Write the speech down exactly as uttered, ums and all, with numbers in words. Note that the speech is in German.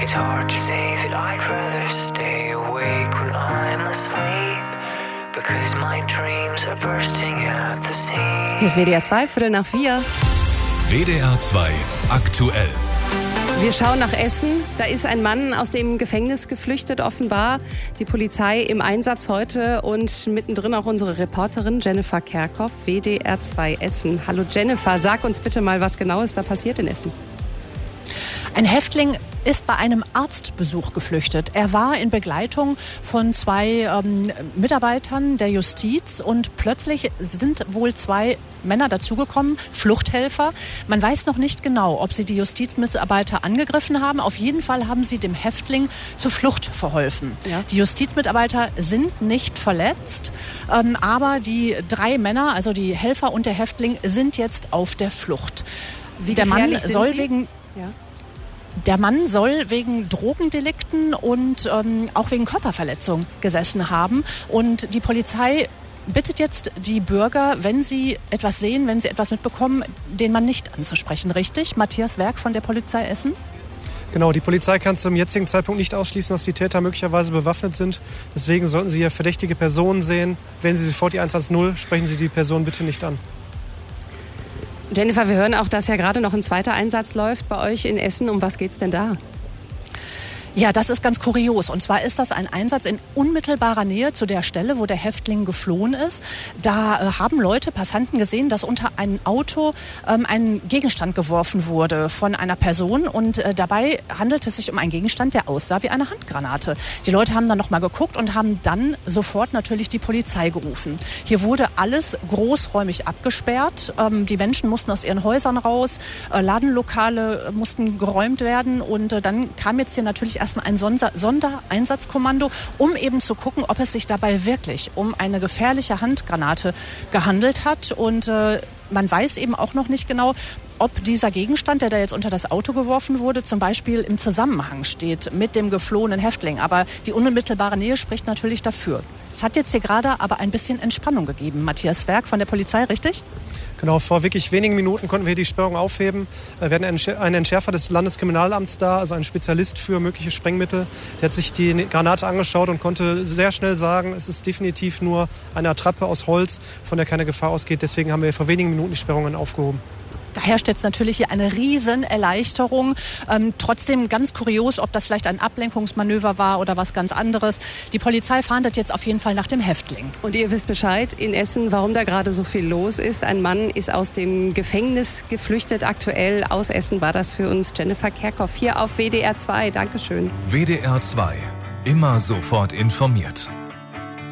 It's hard to say that I'd rather stay awake when I'm asleep, because my dreams are bursting at the seams. Hier ist W D R zwei, Viertel nach vier. W D R zwei aktuell. Wir schauen nach Essen. Da ist ein Mann aus dem Gefängnis geflüchtet, offenbar. Die Polizei im Einsatz heute und mittendrin auch unsere Reporterin Jennifer Kerkhoff, W D R zwei Essen. Hallo Jennifer, sag uns bitte mal, was genau ist da passiert in Essen? Ein Häftling ist bei einem Arztbesuch geflüchtet. Er war in Begleitung von zwei ähm, Mitarbeitern der Justiz und plötzlich sind wohl zwei Männer dazugekommen, Fluchthelfer. Man weiß noch nicht genau, ob sie die Justizmitarbeiter angegriffen haben. Auf jeden Fall haben sie dem Häftling zur Flucht verholfen. Ja. Die Justizmitarbeiter sind nicht verletzt, ähm, aber die drei Männer, also die Helfer und der Häftling, sind jetzt auf der Flucht. Wie der Mann soll Sie? wegen... Ja. Der Mann soll wegen Drogendelikten und ähm, auch wegen Körperverletzung gesessen haben. Und die Polizei bittet jetzt die Bürger, wenn sie etwas sehen, wenn sie etwas mitbekommen, den Mann nicht anzusprechen. Richtig? Matthias Werk von der Polizei Essen? Genau, die Polizei kann zum jetzigen Zeitpunkt nicht ausschließen, dass die Täter möglicherweise bewaffnet sind. Deswegen sollten Sie hier verdächtige Personen sehen. Wählen Sie sofort die eins eins null, sprechen Sie die Person bitte nicht an. Jennifer, wir hören auch, dass ja gerade noch ein zweiter Einsatz läuft bei euch in Essen. Um was geht's denn da? Ja, das ist ganz kurios. Und zwar ist das ein Einsatz in unmittelbarer Nähe zu der Stelle, wo der Häftling geflohen ist. Da äh, haben Leute, Passanten gesehen, dass unter ein Auto ähm, ein Gegenstand geworfen wurde von einer Person. Und äh, dabei handelt es sich um einen Gegenstand, der aussah wie eine Handgranate. Die Leute haben dann noch mal geguckt und haben dann sofort natürlich die Polizei gerufen. Hier wurde alles großräumig abgesperrt. Ähm, die Menschen mussten aus ihren Häusern raus. Äh, Ladenlokale mussten geräumt werden. Und äh, dann kam jetzt hier natürlich erstmal ein Sonder- Sondereinsatzkommando, um eben zu gucken, ob es sich dabei wirklich um eine gefährliche Handgranate gehandelt hat. Und äh, man weiß eben auch noch nicht genau, ob dieser Gegenstand, der da jetzt unter das Auto geworfen wurde, zum Beispiel im Zusammenhang steht mit dem geflohenen Häftling. Aber die unmittelbare Nähe spricht natürlich dafür. Es hat jetzt hier gerade aber ein bisschen Entspannung gegeben. Matthias Werk von der Polizei, richtig? Genau, vor wirklich wenigen Minuten konnten wir die Sperrung aufheben. Wir hatten einen Entschärfer des Landeskriminalamts da, also ein Spezialist für mögliche Sprengmittel. Der hat sich die Granate angeschaut und konnte sehr schnell sagen, es ist definitiv nur eine Attrappe aus Holz, von der keine Gefahr ausgeht. Deswegen haben wir vor wenigen Minuten die Sperrungen aufgehoben. Da herrscht jetzt natürlich hier eine Riesenerleichterung. Ähm, trotzdem ganz kurios, ob das vielleicht ein Ablenkungsmanöver war oder was ganz anderes. Die Polizei fahndet jetzt auf jeden Fall nach dem Häftling. Und ihr wisst Bescheid in Essen, warum da gerade so viel los ist. Ein Mann ist aus dem Gefängnis geflüchtet. Aktuell aus Essen war das für uns Jennifer Kerkhoff hier auf W D R zwei. Dankeschön. W D R zwei. Immer sofort informiert.